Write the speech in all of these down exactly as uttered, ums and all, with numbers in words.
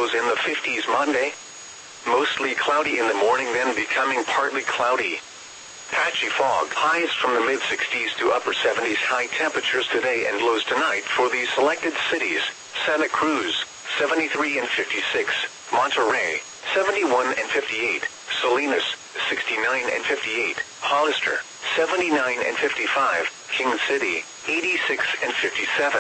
lows in the fifties Monday. Mostly cloudy in the morning, then becoming partly cloudy. Patchy fog, highs from the mid-sixties to upper seventies. High temperatures today and lows tonight for these selected cities: Santa Cruz, seventy-three and fifty-six, Monterey, seventy-one and fifty-eight, Salinas, sixty-nine and fifty-eight, Hollister, seventy-nine and fifty-five, King City, eighty-six and fifty-seven.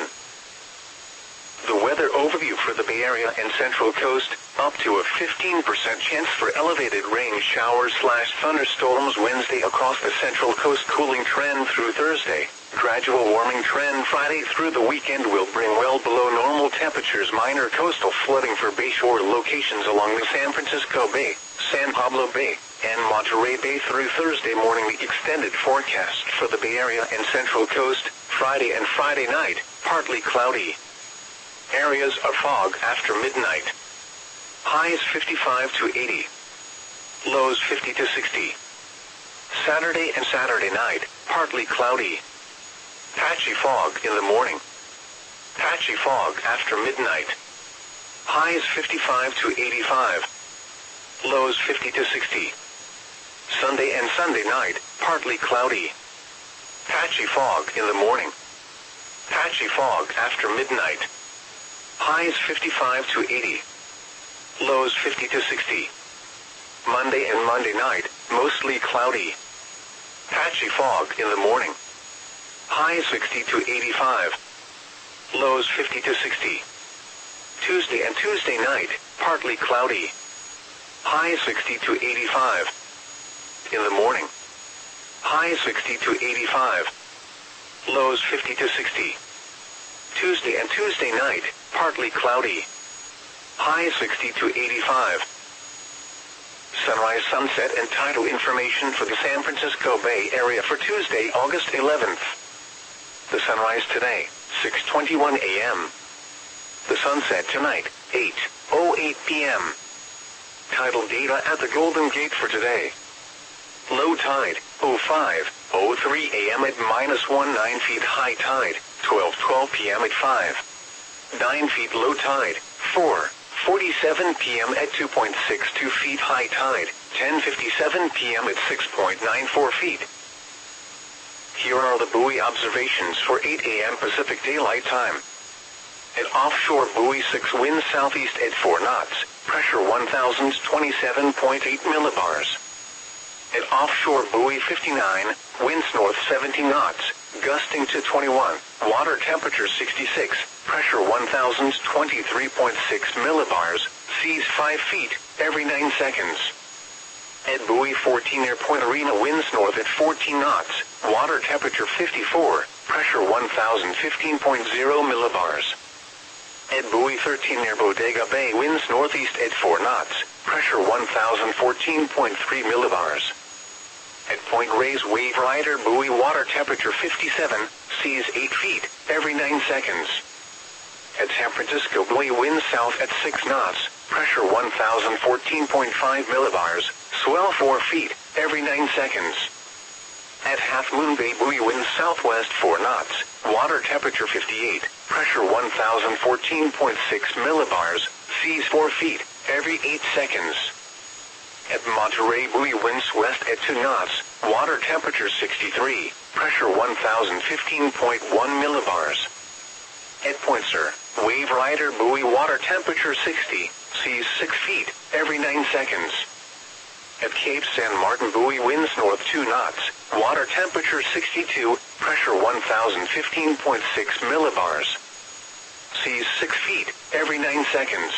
The weather overview for the Bay Area and Central Coast: up to a fifteen percent chance for elevated rain showers slash thunderstorms Wednesday across the Central Coast. Cooling trend through Thursday. Gradual warming trend Friday through the weekend will bring well below normal temperatures. Minor coastal flooding for bayshore locations along the San Francisco Bay, San Pablo Bay, and Monterey Bay through Thursday morning. The extended forecast for the Bay Area and Central Coast: Friday and Friday night, partly cloudy. Areas of fog after midnight. Highs fifty-five to eighty. Lows fifty to sixty. Saturday and Saturday night, partly cloudy. Patchy fog in the morning. Patchy fog after midnight. Highs fifty-five to eighty-five. Lows fifty to sixty. Sunday and Sunday night, partly cloudy. Patchy fog in the morning. Patchy fog after midnight. Highs fifty-five to eighty. Lows fifty to sixty. Monday and Monday night, mostly cloudy. Patchy fog in the morning. Highs sixty to eighty-five. Lows fifty to sixty. Tuesday and Tuesday night, partly cloudy. Highs sixty to eighty-five. In the morning. Highs sixty to eighty-five. Lows fifty to sixty. Tuesday and Tuesday night, partly cloudy. Highs sixty to eighty-five. Sunrise, sunset, and tidal information for the San Francisco Bay Area for Tuesday, August eleventh. The sunrise today, six twenty-one a m The sunset tonight, eight oh eight p m Tidal data at the Golden Gate for today. Low tide, oh five oh three a m at minus nineteen feet. High tide, twelve twelve p m at five nine feet. Low tide, four forty-seven p m at two point six two feet. High tide, ten fifty-seven p m at six point nine four feet. Here are the buoy observations for eight a m Pacific Daylight Time. At offshore buoy six, wind southeast at four knots, pressure one thousand twenty-seven point eight millibars. At offshore buoy fifty-nine, winds north seventeen knots, gusting to twenty-one, water temperature sixty-six, pressure one thousand twenty-three point six millibars, seas five feet, every nine seconds. At buoy fourteen, near Point Arena, winds north at fourteen knots, water temperature fifty-four, pressure one thousand fifteen point zero millibars. At buoy thirteen, near Bodega Bay, winds northeast at four knots, pressure one thousand fourteen point three millibars. At Point Reyes Wave Rider buoy, water temperature fifty-seven, seas eight feet, every nine seconds. At San Francisco buoy, winds south at six knots, pressure one thousand fourteen point five millibars, swell four feet, every nine seconds. At Half Moon Bay buoy, winds southwest four knots, water temperature fifty-eight, pressure one thousand fourteen point six millibars, seas four feet, every eight seconds. At Monterey buoy, winds west at two knots, water temperature sixty-three, pressure one thousand fifteen point one millibars. At Point Sur, Wave Rider buoy, water temperature sixty, seas six feet, every nine seconds. At Cape San Martin buoy, winds north two knots, water temperature sixty-two, pressure one thousand fifteen point six millibars. Seas six feet, every nine seconds.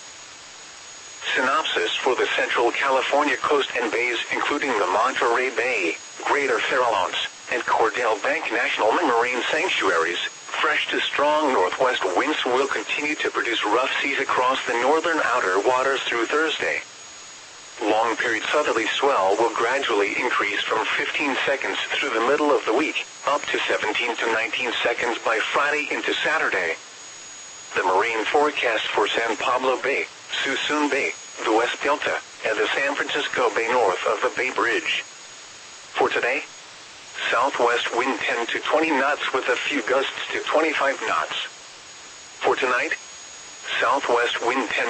Synopsis for the Central California coast and bays, including the Monterey Bay, Greater Farallones, and Cordell Bank National Marine Sanctuaries. Fresh to strong northwest winds will continue to produce rough seas across the northern outer waters through Thursday. Long-period southerly swell will gradually increase from fifteen seconds through the middle of the week, up to seventeen to nineteen seconds by Friday into Saturday. The marine forecast for San Pablo Bay, Suisun Bay, the West Delta, and the San Francisco Bay north of the Bay Bridge. For today, southwest wind ten to twenty knots with a few gusts to twenty-five knots. For tonight, southwest wind ten